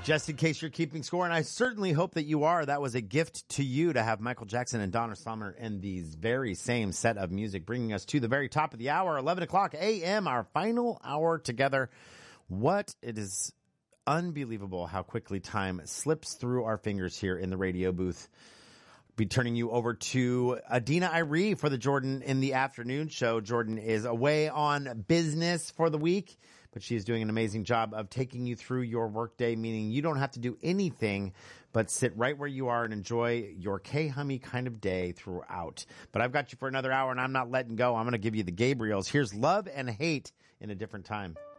Just in case you're keeping score, and I certainly hope that you are, that was a gift to you to have Michael Jackson and Donna Summer in these very same set of music, bringing us to the very top of the hour, 11 o'clock a.m., our final hour together. It is unbelievable how quickly time slips through our fingers here in the radio booth. Be turning you over to Adina Irie for the Jordan in the Afternoon show. Jordan is away on business for the week, but she is doing an amazing job of taking you through your workday, meaning you don't have to do anything but sit right where you are and enjoy your K-Hummy kind of day throughout. But I've got you for another hour, and I'm not letting go. I'm going to give you the Gabriels. Here's Love and Hate in a Different Time.